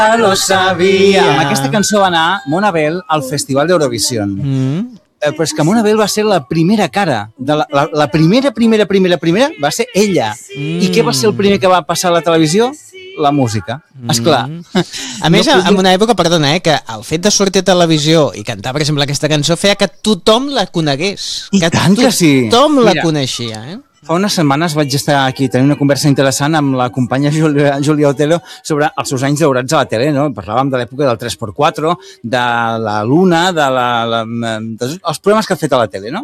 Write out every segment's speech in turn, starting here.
lo sabia. Amb aquesta cançó va anar Mona Bell al Festival d'Eurovision. Però és que Mona Bell va ser la primera cara. La primera va ser ella. I què va ser el primer que va passar a la televisió? La música, esclar. A més, en una època, perdona, que el fet de sortir a televisió i cantar, per exemple, aquesta cançó feia que tothom la conegués. I tant que sí. Tothom la coneixia, Fa unes setmanes vaig estar aquí tenint una conversa interessant amb la companya Júlia Otero sobre els seus anys daurats a la tele, no? Parlàvem de l'època del 3x4, de la Luna, els programes que ha fet a la tele, no?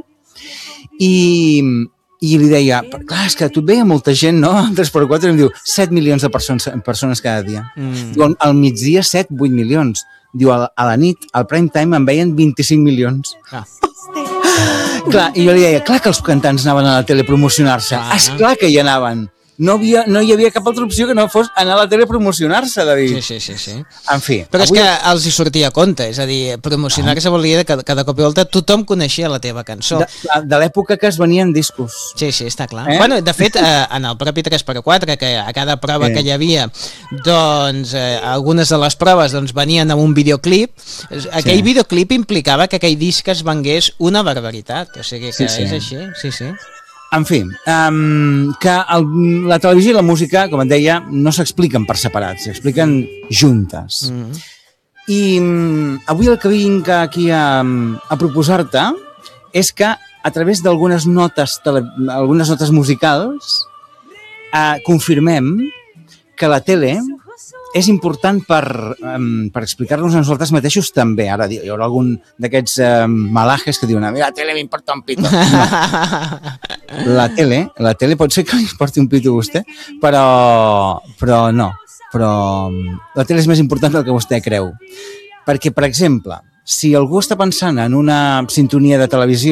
I li deia, clar, és que tu et veia molta gent, no? El 3x4 em diu 7 milions de persones cada dia. Diu, al migdia 7-8 milions. Diu, a la nit, al prime time, em veien 25 milions. Clar, i jo li deia, clar que els cantants anaven a la tele a promocionar-se. Esclar que hi anaven. No hi havia cap altra opció que no fos anar a la tele a promocionar-se, David. Sí. En fi. Però és que els hi sortia a compte, és a dir, promocionar-se volia que cada cop i volta tothom coneixia la teva cançó. De l'època que es venien discos. Sí, està clar. Bueno, de fet, en el propi 3x4, que a cada prova que hi havia, doncs, algunes de les proves venien amb un videoclip, aquell videoclip implicava que aquell disc es vengués una barbaritat, o sigui que és així, sí. En fi, que la televisió i la música, com et deia, no s'expliquen per separat, s'expliquen juntes. I avui el que vinc aquí a proposar-te és que a través d'algunes notes musicals confirmem que la tele és important per explicar-nos a nosaltres mateixos també. Ara hi haurà algun d'aquests malajes que diuen la tele m'importa un pito. La tele pot ser que li importi un pito a vostè, però no. Però la tele és més important del que vostè creu. Perquè, per exemple, si algú està pensant en una sintonia de televisió